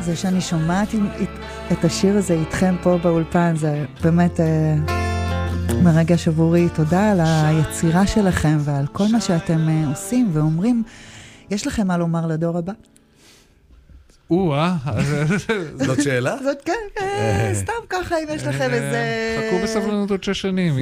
זה שאני שומעת את השיר הזה איתכם פה באולפן, זה באמת מרגש עבורי. תודה על היצירה שלכם ועל כל מה שאתם עושים ואומרים. יש לכם מה לומר לדור הבא? זאת שאלה? זאת כן, סתם ככה אם יש לכם איזה... חכו בסבלנות עוד 6 שנים.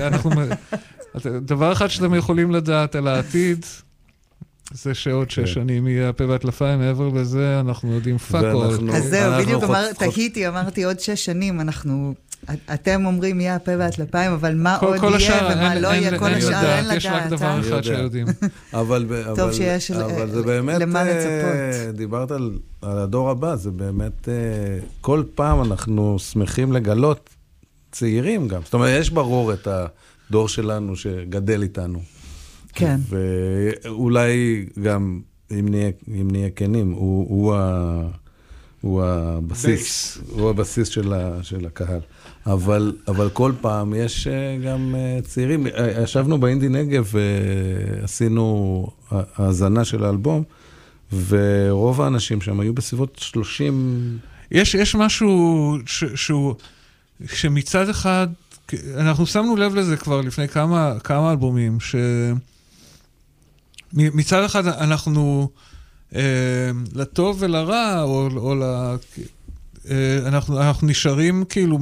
דבר אחד שאתם יכולים לדעת על העתיד, זה שעוד 6 שנים יהיה הפה והטלפיים, מעבר לזה אנחנו יודעים פאקול. אז זהו, בדיוק אמרתי עוד 6 שנים, אתם אומרים יהיה הפה והטלפיים, אבל מה עוד יהיה ומה לא יהיה, כל השאר אין לדעת. יש רק דבר אחד שיודעים. טוב שיש למה לצפות. דיברת על הדור הבא, זה באמת, כל פעם אנחנו שמחים לגלות צעירים גם. זאת אומרת, יש ברור את הדור שלנו שגדל איתנו. כן. ואולי גם, אם נהיה כנים, הוא הבסיס של הקהל. אבל כל פעם יש גם צעירים. ישבנו באינדי נגב ועשינו האזנה של האלבום, ורוב האנשים שם היו בסביבות 30... יש משהו שמצד אחד, אנחנו שמנו לב לזה כבר לפני כמה אלבומים, מצד אחד אנחנו לטוב ולרע, או אנחנו נשארים כאילו